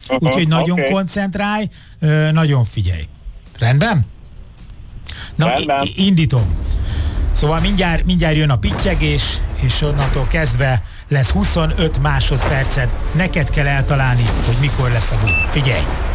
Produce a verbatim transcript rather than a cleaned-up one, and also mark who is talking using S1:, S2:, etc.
S1: Uh-huh, úgyhogy nagyon okay. koncentrálj, nagyon figyelj. Rendben? Na,
S2: Rendben.
S1: indítom. Szóval mindjárt, mindjárt jön a pittyegés, és onnantól kezdve lesz huszonöt másodperced. Neked kell eltalálni, hogy mikor lesz a bum. Figyelj!